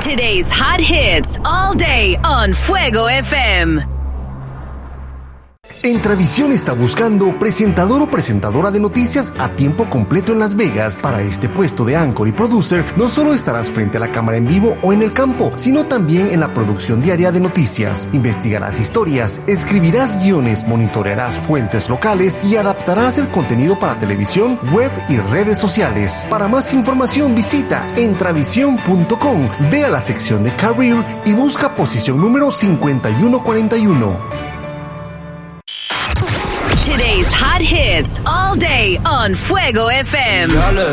Today's hot hits all day on Fuego FM. Entravisión está buscando presentador o presentadora de noticias a tiempo completo en Las Vegas. Para este puesto de anchor y producer, no solo estarás frente a la cámara en vivo o en el campo, sino también en la producción diaria de noticias. Investigarás historias, escribirás guiones, monitorearás fuentes locales y adaptarás el contenido para televisión, web y redes sociales. Para más información visita entravisión.com, ve a la sección de Career y busca posición número 5141. Today's hot hits all day on Fuego FM.